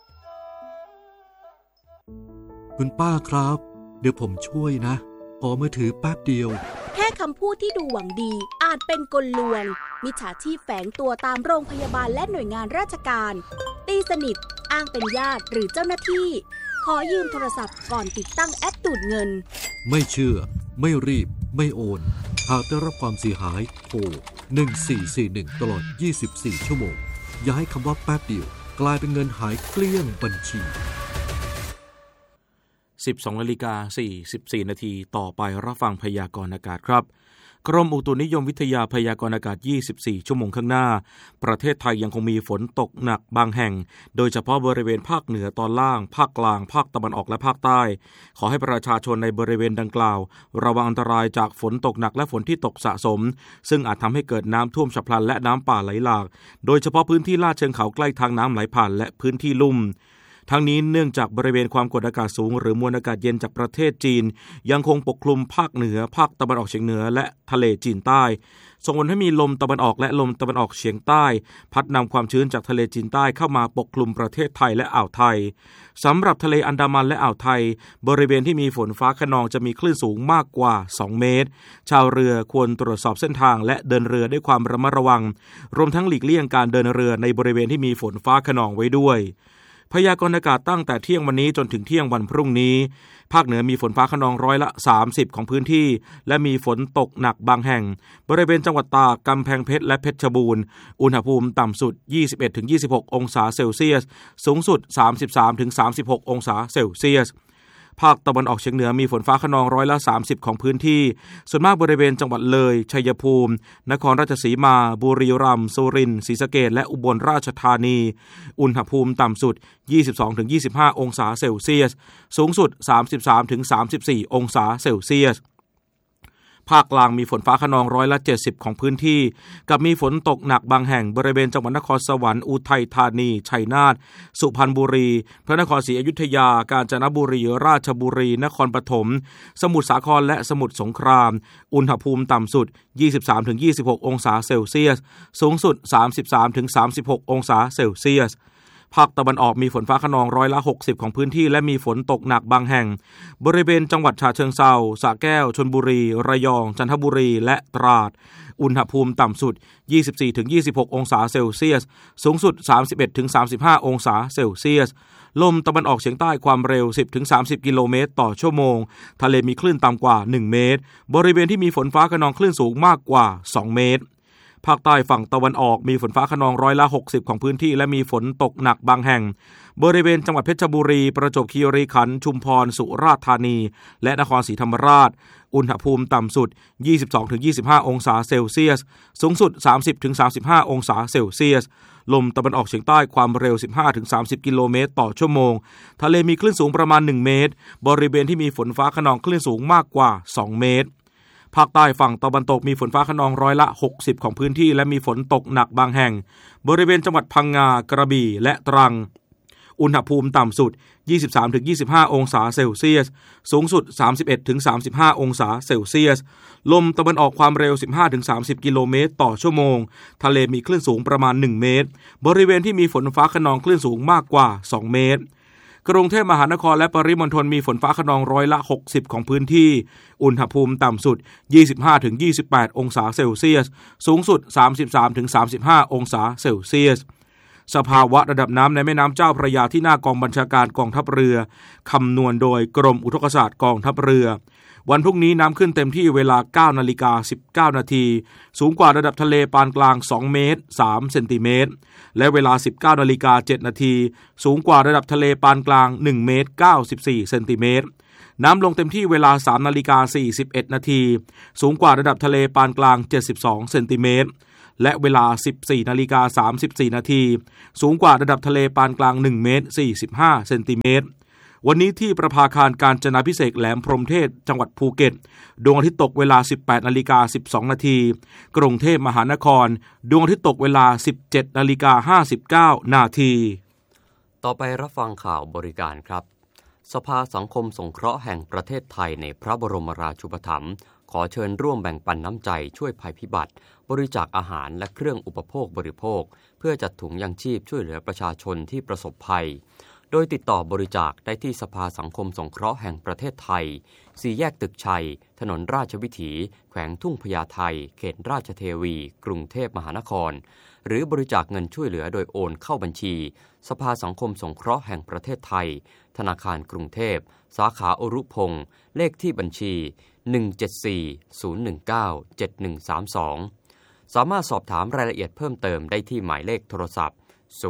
S14: คุณป้าครับเดี๋ยวผมช่วยนะขอมือถือแป๊บเดียว
S15: แค่คำพูดที่ดูหวังดีอาจเป็นกลลวงมิจฉาชีพแฝงตัวตามโรงพยาบาลและหน่วยงานราชการตีสนิทอ้างเป็นญาติหรือเจ้าหน้าที่ขอยืมโทรศัพท์ก่อนติดตั้งแอปดูดเงิน
S14: ไม่เชื่อไม่รีบไม่โอนหากได้รับความเสียหายโทร1441ตลอด24ชั่วโมงอย่าให้คำว่าแป๊บเดียวกลายเป็นเงินหายเกลี้ยงบัญชี
S1: 12:44 นาทีต่อไปรับฟังพยากรณ์อากาศครับกรมอุตุนิยมวิทยาพยากรณ์อากาศ24ชั่วโมงข้างหน้าประเทศไทยยังคงมีฝนตกหนักบางแห่งโดยเฉพาะบริเวณภาคเหนือตอนล่างภาคกลางภาคตะวันออกและภาคใต้ขอให้ประชาชนในบริเวณดังกล่าวระวังอันตรายจากฝนตกหนักและฝนที่ตกสะสมซึ่งอาจทำให้เกิดน้ำท่วมฉับพลันและน้ำป่าไหลหลากโดยเฉพาะพื้นที่ลาดเชิงเขาใกล้ทางน้ำไหลผ่านและพื้นที่ลุ่มทั้งนี้เนื่องจากบริเวณความกดอากาศสูงหรือมวลอากาศเย็นจากประเทศจีนยังคงปกคลุมภาคเหนือภาคตะวันออกเฉียงเหนือและทะเลจีนใต้ส่งผลให้มีลมตะวันออกและลมตะวันออกเฉียงใต้พัดนำความชื้นจากทะเลจีนใต้เข้ามาปกคลุมประเทศไทยและอ่าวไทยสำหรับทะเลอันดามันและอ่าวไทยบริเวณที่มีฝนฟ้าคะนองจะมีคลื่นสูงมากกว่า2เมตรชาวเรือควรตรวจสอบเส้นทางและเดินเรือด้วยความระมัดระวังรวมทั้งหลีกเลี่ยงการเดินเรือในบริเวณที่มีฝนฟ้าคะนองไว้ด้วยพยากรณ์อากาศตั้งแต่เที่ยงวันนี้จนถึงเที่ยงวันพรุ่งนี้ภาคเหนือมีฝนฟ้าคะนอง30%ของพื้นที่และมีฝนตกหนักบางแห่งบริเวณจังหวัดตากกำแพงเพชรและเพชรบูรณ์อุณหภูมิต่ำสุด 21-26 องศาเซลเซียสสูงสุด 33-36 องศาเซลเซียสภาคตะวันออกเฉียงเหนือมีฝนฟ้าคะนอง30%ของพื้นที่ส่วนมากบริเวณจังหวัดเลยชัยภูมินครราชสีมาบุรีรัมย์สุรินทร์ศรีสะเกษและอุบลราชธานีอุณหภูมิต่ำสุด 22-25 องศาเซลเซียสสูงสุด 33-34 องศาเซลเซียสภาคกลางมีฝนฟ้าคะนอง70%ของพื้นที่กับมีฝนตกหนักบางแห่งบริเวณจังหวัดนครสวรรค์อุทัยธานีชัยนาทสุพรรณบุรีพระนครศรีอยุธยากาญจนบุรีราชบุรีนครปฐมสมุทรสาครและสมุทรสงครามอุณหภูมิต่ำสุด 23-26 องศาเซลเซียสสูงสุด 33-36 องศาเซลเซียสภาคตะวันออกมีฝนฟ้าคะนอง60%ของพื้นที่และมีฝนตกหนักบางแห่งบริเวณจังหวัดฉะเชิงเทราสระแก้วชลบุรีระยองจันทบุรีและตราดอุณหภูมิต่ำสุด 24-26 องศาเซลเซียสสูงสุด 31-35 องศาเซลเซียสลมตะวันออกเฉียงใต้ความเร็ว 10-30 กิโลเมตรต่อชั่วโมงทะเลมีคลื่นต่ำกว่า1เมตรบริเวณที่มีฝนฟ้าคะนองคลื่นสูงมากกว่า2เมตรภาคใต้ฝั่งตะวันออกมีฝนฟ้าคะนอง60%ของพื้นที่และมีฝนตกหนักบางแห่งบริเวณจังหวัดเพชรบุรีประจวบคีรีขันธ์ชุมพรสุราษฎร์ธานีและนครศรีธรรมราชอุณหภูมิต่ำสุด 22-25 องศาเซลเซียสสูงสุด 30-35 องศาเซลเซียสลมตะวันออกเฉียงใต้ความเร็ว 15-30 กิโลเมตรต่อชั่วโมงทะเลมีคลื่นสูงประมาณ1เมตรบริเวณที่มีฝนฟ้าคะนองคลื่นสูงมากกว่า2เมตรภาคใต้ฝั่งตะวันตกมีฝนฟ้าคะนอง60%ของพื้นที่และมีฝนตกหนักบางแห่งบริเวณจังหวัดพังงากระบี่และตรังอุณหภูมิต่ำสุด 23-25 องศาเซลเซียสสูงสุด 31-35 องศาเซลเซียสลมตะวันออกความเร็ว 15-30 กิโลเมตรต่อชั่วโมงทะเลมีคลื่นสูงประมาณ1เมตรบริเวณที่มีฝนฟ้าคะนองคลื่นสูงมากกว่า2เมตรกรุงเทพมหานครและปริมณฑลมีฝนฟ้าคะนอง60%ของพื้นที่อุณหภูมิต่ำสุด 25-28 องศาเซลเซียสสูงสุด 33-35 องศาเซลเซียสสภาวะระดับน้ำในแม่น้ำเจ้าพระยาที่หน้ากองบัญชาการกองทัพเรือคำนวณโดยกรมอุทกศาสตร์กองทัพเรือวันพรุ่งนี้น้ำขึ้นเต็มที่เวลา 9:19 น.สูงกว่าระดับทะเลปานกลาง2 เมตร 3 เซนติเมตรและเวลา 19:07 น.สูงกว่าระดับทะเลปานกลาง1 เมตร 94 เซนติเมตรน้ำลงเต็มที่เวลา 3:41 น.สูงกว่าระดับทะเลปานกลาง72 เซนติเมตรและเวลา 14:34 น.สูงกว่าระดับทะเลปานกลาง1 เมตร 45 เซนติเมตรวันนี้ที่ประภาคารกาญจนาภิเษกแหลมพรหมเทพจังหวัดภูเก็ตดวงอาทิตย์ตกเวลา 18:12 น.กรุงเทพมหานครดวงอาทิตย์ตกเวลา 17:59 น.
S11: ต่อไปรับฟังข่าวบริการครับสภาสังคมสงเคราะห์แห่งประเทศไทยในพระบรมราชูปถัมภ์ขอเชิญร่วมแบ่งปันน้ำใจช่วยภัยพิบัติบริจาคอาหารและเครื่องอุปโภคบริโภคเพื่อจัดถุงยังชีพช่วยเหลือประชาชนที่ประสบภัยโดยติดต่อบริจาคได้ที่สภาสังคมสงเคราะห์แห่งประเทศไทย4 แยกตึกชัยถนนราชวิถีแขวงทุ่งพญาไทเขตราชเทวีกรุงเทพมหานครหรือบริจาคเงินช่วยเหลือโดยโอนเข้าบัญชีสภาสังคมสงเคราะห์แห่งประเทศไทยธนาคารกรุงเทพสาขาอรุพงษ์เลขที่บัญชี 174-019-7132 สามารถสอบถามรายละเอียดเพิ่มเติมได้ที่หมายเลขโทรศัพท์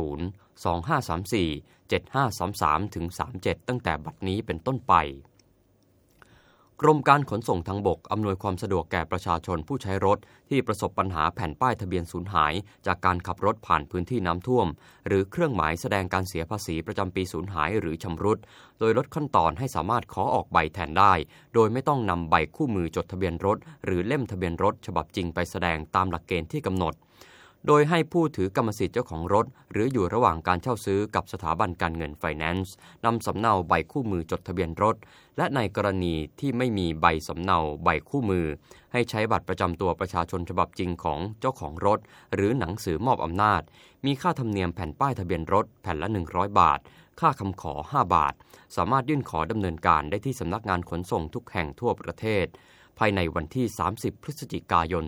S11: 02534-7533-37 ตั้งแต่บัดนี้เป็นต้นไปกรมการขนส่งทางบกอำนวยความสะดวกแก่ประชาชนผู้ใช้รถที่ประสบปัญหาแผ่นป้ายทะเบียนสูญหายจากการขับรถผ่านพื้นที่น้ำท่วมหรือเครื่องหมายแสดงการเสียภาษีประจำปีสูญหายหรือชำรุดโดยลดขั้นตอนให้สามารถขอออกใบแทนได้โดยไม่ต้องนำใบคู่มือจดทะเบียนรถหรือเล่มทะเบียนรถฉบับจริงไปแสดงตามหลักเกณฑ์ที่กำหนดโดยให้ผู้ถือกรรมสิทธิ์เจ้าของรถหรืออยู่ระหว่างการเช่าซื้อกับสถาบันการเงินไฟแนนซ์นำสำเนาใบคู่มือจดทะเบียนรถและในกรณีที่ไม่มีใบสำเนาใบคู่มือให้ใช้บัตรประจำตัวประชาชนฉบับจริงของเจ้าของรถหรือหนังสือมอบอำนาจมีค่าธรรมเนียมแผ่นป้ายทะเบียนรถแผ่นละ100 บาทค่าคำขอ5 บาทสามารถยื่นขอดำเนินการได้ที่สำนักงานขนส่งทุกแห่งทั่วประเทศภายในวันที่30 พฤศจิกายน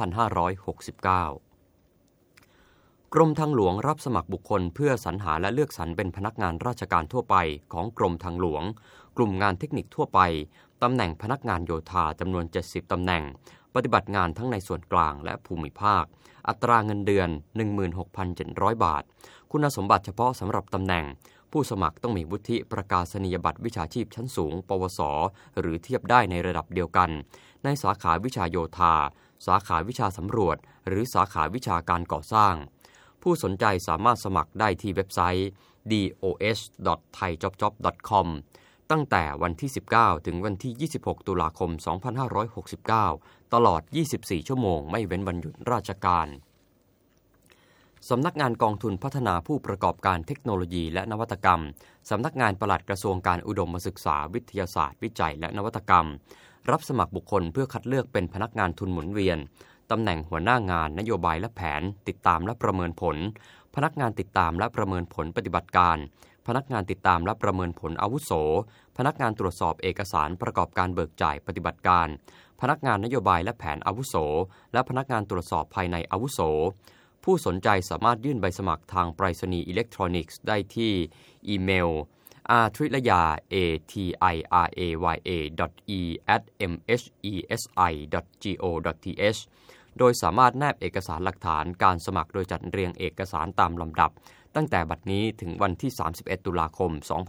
S11: 2569กรมทางหลวงรับสมัครบุคคลเพื่อสรรหาและเลือกสรรเป็นพนักงานราชการทั่วไปของกรมทางหลวงกลุ่มงานเทคนิคทั่วไปตำแหน่งพนักงานโยธาจำนวน70ตำแหน่งปฏิบัติงานทั้งในส่วนกลางและภูมิภาคอัตราเงินเดือน 16,700 บาทคุณสมบัติเฉพาะสำหรับตำแหน่งผู้สมัครต้องมีวุฒิประกาศนียบัตรวิชาชีพชั้นสูงปวสหรือเทียบได้ในระดับเดียวกันในสาขาวิชาโยธาสาขาวิชาสำรวจหรือสาขาวิชาการก่อสร้างผู้สนใจสามารถสมัครได้ที่เว็บไซต์ dos.thaijobjob.com ตั้งแต่วันที่19ถึงวันที่26ตุลาคม2569ตลอด24ชั่วโมงไม่เว้นวันหยุดราชการสำนักงานกองทุนพัฒนาผู้ประกอบการเทคโนโลยีและนวัตกรรมสำนักงานปลัดกระทรวงการอุดมศึกษาวิทยาศาสตร์วิจัยและนวัตกรรมรับสมัครบุคคลเพื่อคัดเลือกเป็นพนักงานทุนหมุนเวียนตำแหน่งหัวหน้างานนโยบายและแผนติดตามและประเมินผลพนักงานติดตามและประเมินผลปฏิบัติการพนักงานติดตามและประเมินผลอาวุโสพนักงานตรวจสอบเอกสารประกอบการเบิกจ่ายปฏิบัติการพนักงานนโยบายและแผนอาวุโสและพนักงานตรวจสอบภายในอาวุโสผู้สนใจสามารถยื่นใบสมัครทางไปรษณีย์อิเล็กทรอนิกส์ได้ที่อีเมล atrilayaa.e@mhesi.go.th โดยสามารถแนบเอกสารหลักฐานการสมัครโดยจัดเรียงเอกสารตามลำดับตั้งแต่บัดนี้ถึงวันที่31ตุลาคม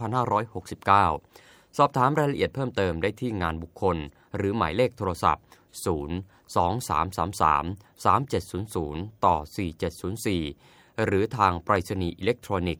S11: 2569สอบถามรายละเอียดเพิ่มเติมได้ที่งานบุคคลหรือหมายเลขโทรศัพท์023333700-4704หรือทางไปรษณีย์อิเล็กทรอนิกส์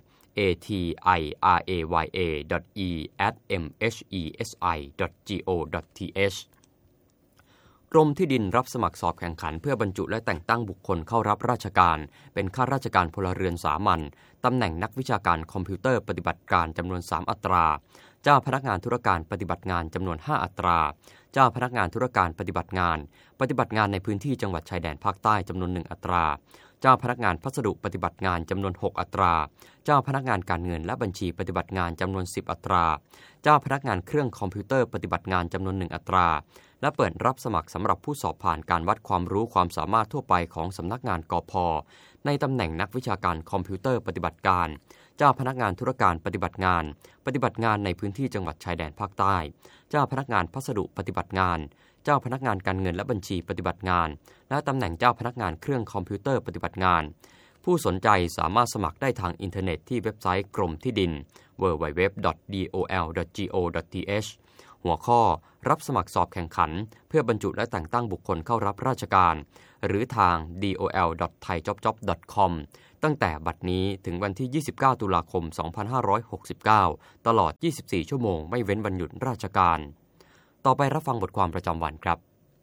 S11: atriaya.e@mhesi.go.th กรมที่ดินรับสมัครสอบแข่งขันเพื่อบรรจุและแต่งตั้งบุคคลเข้ารับราชการเป็นข้าราชการพลเรือนสามัญตำแหน่งนักวิชาการคอมพิวเตอร์ปฏิบัติการจำนวน3อัตราเจ้าพนักงานธุรการปฏิบัติงานจำนวน5อัตราเจ้าพนักงานธุรการปฏิบัติงานในพื้นที่จังหวัดชายแดนภาคใต้จำนวน1อัตราเจ้าพนักงานพัสดุปฏิบัติงานจำนวน6อัตราเจ้าพนักงานการเงินและบัญชีปฏิบัติงานจำนวน10อัตราเจ้าพนักงานเครื่องคอมพิวเตอร์ปฏิบัติงานจำนวน1อัตราและเปิดรับสมัครสำหรับผู้สอบผ่านการวัดความรู้ความสามารถทั่วไปของสำนักงานกพ.ในตำแหน่งนักวิชาการคอมพิวเตอร์ปฏิบัติการเจ้าพนักงานธุรการปฏิบัติงานในพื้นที่จังหวัดชายแดนภาคใต้เจ้าพนักงานพัสดุปฏิบัติงานเจ้าพนักงานการเงินและบัญชีปฏิบัติงานและตำแหน่งเจ้าพนักงานเครื่องคอมพิวเตอร์ปฏิบัติงานผู้สนใจสามารถสมัครได้ทางอินเทอร์เน็ตที่เว็บไซต์กรมที่ดิน www.dol.go.th หัวข้อรับสมัครสอบแข่งขันเพื่อบรรจุและแต่งตั้งบุคคลเข้ารับราชการหรือทาง dol.thaiJobJob.com ตั้งแต่บัดนี้ถึงวันที่29ตุลาคม2569ตลอด24ชั่วโมงไม่เว้นวันหยุดราชการต่อไปรับฟังบทความประจำวันครับ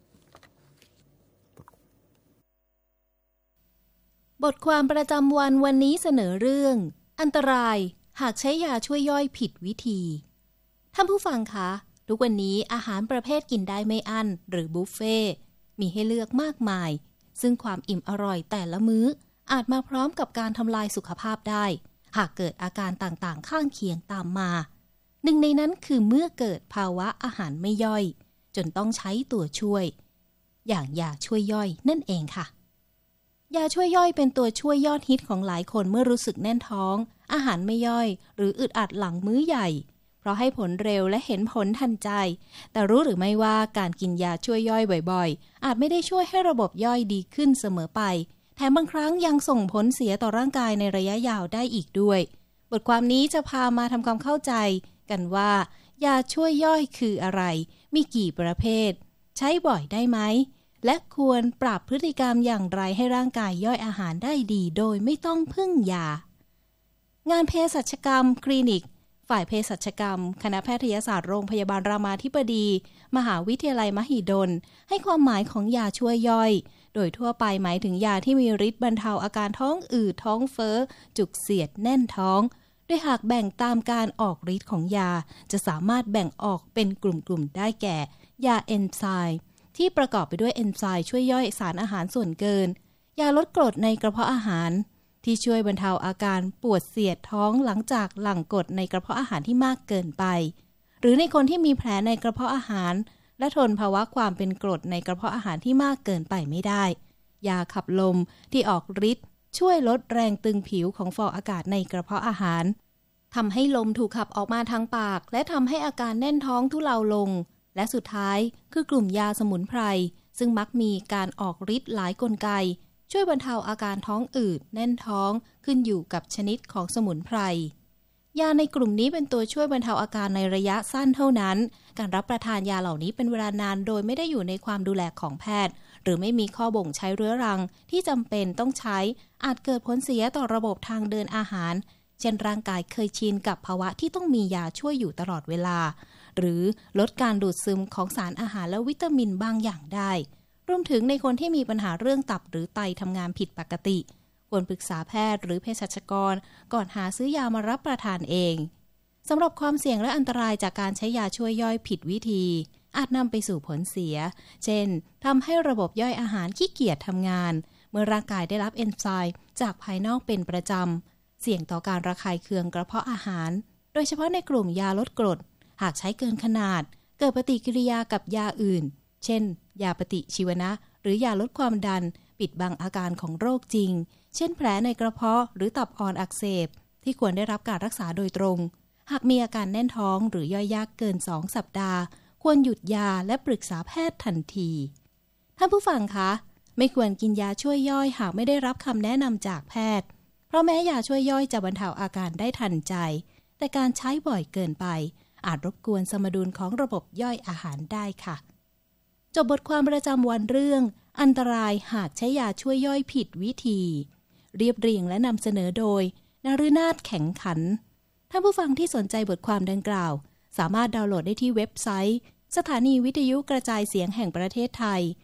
S16: บทความประจำวันวันนี้เสนอเรื่องอันตรายหากใช้ยาช่วยย่อยผิดวิธีท่านผู้ฟังคะทุกวันนี้อาหารประเภทกินได้ไม่อั้นหรือบุฟเฟ่มีให้เลือกมากมายซึ่งความอิ่มอร่อยแต่ละมื้ออาจมาพร้อมกับการทำลายสุขภาพได้หากเกิดอาการต่างๆข้างเคียงตามมาหนึ่งในนั้นคือเมื่อเกิดภาวะอาหารไม่ย่อยจนต้องใช้ตัวช่วยอย่างยาช่วยย่อยนั่นเองค่ะยาช่วยย่อยเป็นตัวช่วยยอดฮิตของหลายคนเมื่อรู้สึกแน่นท้องอาหารไม่ย่อยหรืออึดอัดหลังมื้อใหญ่เพราะให้ผลเร็วและเห็นผลทันใจแต่รู้หรือไม่ว่าการกินยาช่วยย่อยบ่อยๆอาจไม่ได้ช่วยให้ระบบย่อยดีขึ้นเสมอไปแถมบางครั้งยังส่งผลเสียต่อร่างกายในระยะยาวได้อีกด้วยบทความนี้จะพามาทำความเข้าใจกันว่ายาช่วยย่อยคืออะไรมีกี่ประเภทใช้บ่อยได้ไหมและควรปรับพฤติกรรมอย่างไรให้ร่างกายย่อยอาหารได้ดีโดยไม่ต้องพึ่งยางานเภสัชกรรมคลินิกฝ่ายเภสัชกรรมคณะแพทยศาสตร์โรงพยาบาลรามาธิบดีมหาวิทยาลัยมหิดลให้ความหมายของยาช่วยย่อยโดยทั่วไปหมายถึงยาที่มีฤทธิ์บรรเทาอาการท้องอืดท้องเฟ้อจุกเสียดแน่นท้องโดยหากแบ่งตามการออกฤทธิ์ของยาจะสามารถแบ่งออกเป็นกลุ่มๆได้แก่ยาเอนไซม์ที่ประกอบไปด้วยเอนไซม์ช่วยย่อยสารอาหารส่วนเกินยาลดกรดในกระเพาะอาหารที่ช่วยบรรเทาอาการปวดเสียดท้องหลังจากหลั่งกรดในกระเพาะอาหารที่มากเกินไปหรือในคนที่มีแผลในกระเพาะอาหารและทนภาวะความเป็นกรดในกระเพาะอาหารที่มากเกินไปไม่ได้ยาขับลมที่ออกฤทธิ์ช่วยลดแรงตึงผิวของฟองอากาศในกระเพาะอาหารทำให้ลมถูกขับออกมาทางปากและทำให้อาการแน่นท้องทุเลาลงและสุดท้ายคือกลุ่มยาสมุนไพรซึ่งมักมีการออกฤทธิ์หลายกลไกช่วยบรรเทาอาการท้องอืดแน่นท้องขึ้นอยู่กับชนิดของสมุนไพรยาในกลุ่มนี้เป็นตัวช่วยบรรเทาอาการในระยะสั้นเท่านั้นการรับประทานยาเหล่านี้เป็นเวลานานโดยไม่ได้อยู่ในความดูแลของแพทย์หรือไม่มีข้อบ่งใช้เรื้อรังที่จำเป็นต้องใช้อาจเกิดผลเสียต่อระบบทางเดินอาหารเช่นร่างกายเคยชินกับภาวะที่ต้องมียาช่วยอยู่ตลอดเวลาหรือลดการดูดซึมของสารอาหารและวิตามินบางอย่างได้รวมถึงในคนที่มีปัญหาเรื่องตับหรือไตทำงานผิดปกติควรปรึกษาแพทย์หรือเภสัชกรก่อนหาซื้อยามารับประทานเองสำหรับความเสี่ยงและอันตรายจากการใช้ยาช่วยย่อยผิดวิธีอาจนำไปสู่ผลเสียเช่นทำให้ระบบย่อยอาหารขี้เกียจทำงานเมื่อร่างกายได้รับเอนไซม์จากภายนอกเป็นประจำเสี่ยงต่อการระคายเคืองกระเพาะอาหารโดยเฉพาะในกลุ่มยาลดกรดหากใช้เกินขนาดเกิดปฏิกิริยากับยาอื่นเช่นยาปฏิชีวนะหรือยาลดความดันปิดบังอาการของโรคจริงเช่นแผลในกระเพาะหรือตับอ่อนอักเสบที่ควรได้รับการรักษาโดยตรงหากมีอาการแน่นท้องหรือย่อยยากเกิน2 สัปดาห์ควรหยุดยาและปรึกษาแพทย์ทันทีท่านผู้ฟังคะไม่ควรกินยาช่วยย่อยหากไม่ได้รับคำแนะนำจากแพทย์เพราะแม้ยาช่วยย่อยจะบรรเทาอาการได้ทันใจแต่การใช้บ่อยเกินไปอาจรบกวนสมดุลของระบบย่อยอาหารได้ค่ะจบบทความประจำวันเรื่องอันตรายหากใช้ยาช่วยย่อยผิดวิธีเรียบเรียงและนำเสนอโดยนฤนาถแข็งขันท่านผู้ฟังที่สนใจบทความดังกล่าวสามารถดาวน์โหลดได้ที่เว็บไซต์สถานีวิทยุกระจายเสียงแห่งประเทศไทย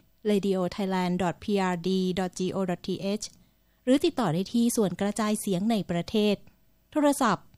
S16: radiothailand.prd.go.th หรือติดต่อได้ที่ส่วนกระจายเสียงในประเทศโทรศัพท์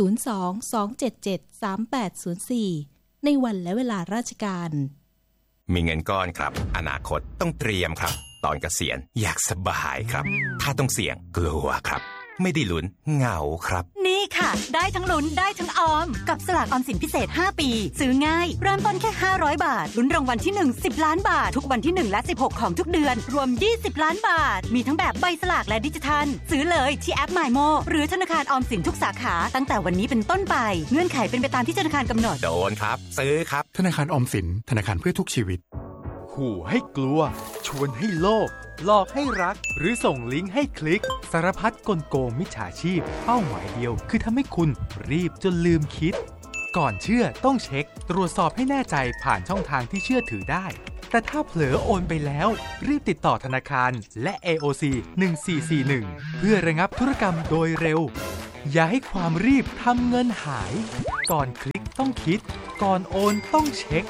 S16: 02-277-3804ในวันและเวลาราชการ
S17: มีเงินก้อนครับอนาคตต้องเตรียมครับตอนเกษียณอยากสบายครับถ้าต้องเสี่ยงกลัวครับไม่ได้ลุ้นเหงาครับ
S18: นี่ค่ะได้ทั้งลุ้นได้ทั้งออมกับสลากออมสินพิเศษ5ปีซื้อง่ายเริ่มต้นแค่500บาทลุ้นรางวัลที่1 10ล้านบาททุกวันที่1และ16ของทุกเดือนรวม20ล้านบาทมีทั้งแบบใบสลากและดิจิทัลซื้อเลยที่แอป MyMo หรือธนาคารออมสินทุกสาขาตั้งแต่วันนี้เป็นต้นไปเงื่อนไขเป็นไปตามที่ธนาคารกำหนด
S17: โดนครับซื้อครับ
S19: ธนาคารออมสินธนาคารเพื่อทุกชีวิต
S10: ขู่ให้กลัวชวนให้โลภหลอกให้รักหรือส่งลิงก์ให้คลิกสารพัดกลโกงมิจฉาชีพเป้าหมายเดียวคือทำให้คุณรีบจนลืมคิดก่อนเชื่อต้องเช็คตรวจสอบให้แน่ใจผ่านช่องทางที่เชื่อถือได้แต่ถ้าเผลอโอนไปแล้วรีบติดต่อธนาคารและ AOC 1441เพื่อระงับธุรกรรมโดยเร็วอย่าให้ความรีบทำเงินหายก่อนคลิกต้องคิดก่อนโอนต้องเช็ค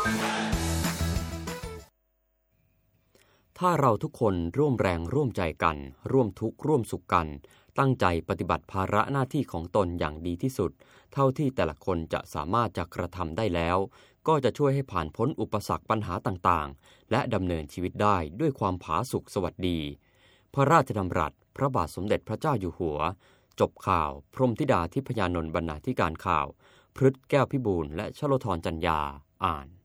S11: ถ้าเราทุกคนร่วมแรงร่วมใจกันร่วมทุกข์ร่วมสุขกันตั้งใจปฏิบัติภาระหน้าที่ของตนอย่างดีที่สุดเท่าที่แต่ละคนจะสามารถจะกระทำได้แล้วก็จะช่วยให้ผ่านพ้นอุปสรรคปัญหาต่างๆและดำเนินชีวิตได้ด้วยความผาสุกสวัสดีพระราชดำรัสพระบาทสมเด็จพระเจ้าอยู่หัวจบข่าวพรหมธิดาทิพยานนท์บรรณาธิการข่าวพฤทธิ์แก้วพิบูลและชโลธรจันยาอ่าน